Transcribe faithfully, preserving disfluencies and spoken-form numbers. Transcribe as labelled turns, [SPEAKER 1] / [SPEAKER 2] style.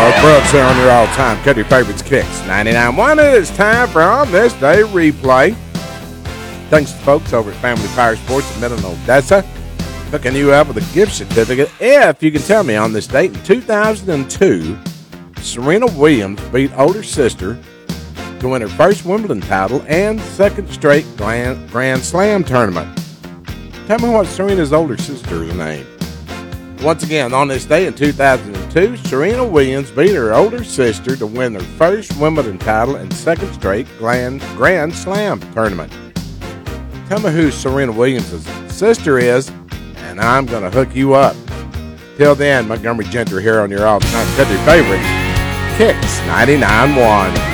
[SPEAKER 1] Mark Brooks here on your all-time country favorites Kicks ninety-nine point one. It is time for On This Day Replay. Thanks to folks over at Family Fire Sports in Middle Odessa, hooking you up with a gift certificate. If you can tell me on this date in two thousand two, Serena Williams beat older sister to win her first Wimbledon title and second straight Grand, Grand Slam tournament. Tell me what Serena's older sister's name. Once again, on this day in two thousand two, Serena Williams beat her older sister to win her first Wimbledon title and second straight Grand, Grand Slam tournament. Tell me who Serena Williams' sister is, and I'm going to hook you up. Till then, Montgomery Gentry here on your all-time country favorites, Kicks ninety-nine point one.